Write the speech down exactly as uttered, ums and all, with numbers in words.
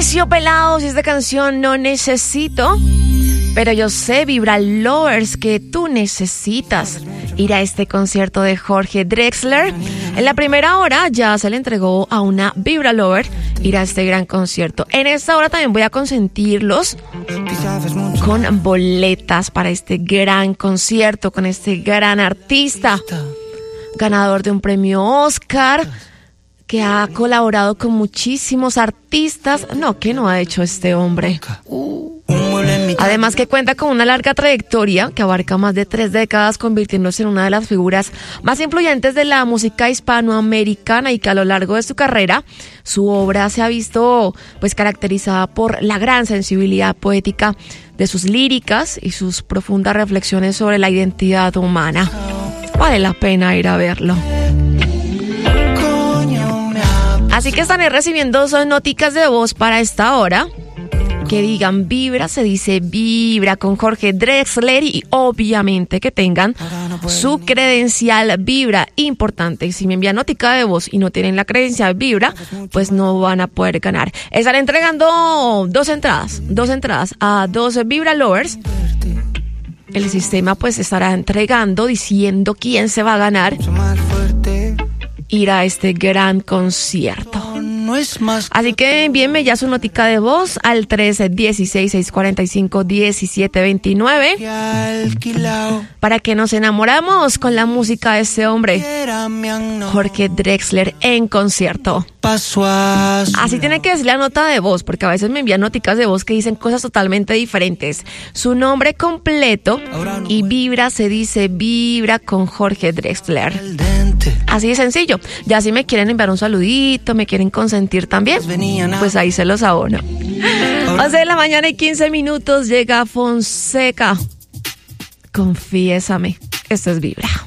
Terciopelados, esta canción No Necesito, pero yo sé, Vibra Lovers, que tú necesitas ir a este concierto de Jorge Drexler. En la primera hora ya se le entregó a una Vibra Lover ir a este gran concierto. En esta hora también voy a consentirlos con boletas para este gran concierto, con este gran artista, ganador de un premio Oscar, que ha colaborado con muchísimos artistas. No, ¿qué no ha hecho este hombre? Uh. Además que cuenta con una larga trayectoria que abarca más de tres décadas, convirtiéndose en una de las figuras más influyentes de la música hispanoamericana, y que a lo largo de su carrera su obra se ha visto pues caracterizada por la gran sensibilidad poética de sus líricas y sus profundas reflexiones sobre la identidad humana. Vale la pena ir a verlo. Así que estaré recibiendo dos noticas de voz para esta hora que digan Vibra, se dice Vibra con Jorge Drexler, y obviamente que tengan su credencial Vibra, importante. Y si me envían notica de voz y no tienen la credencial Vibra, pues no van a poder ganar. Estaré entregando dos entradas, dos entradas a dos Vibra Lovers. El sistema pues estará entregando, diciendo quién se va a ganar ir a este gran concierto. Así que envíenme ya su notica de voz al tres uno seis, seis cuatro cinco, uno siete dos nueve para que nos enamoramos con la música de este hombre, Jorge Drexler, en concierto. Así tiene que decir la nota de voz, porque a veces me envían noticas de voz que dicen cosas totalmente diferentes. Su nombre completo y Vibra, se dice Vibra con Jorge Drexler. Así de sencillo. Ya si me quieren enviar un saludito, me quieren consentir también, pues ahí se los abono. once de la mañana y quince minutos, llega Fonseca. Confiésame. Esto es Vibra.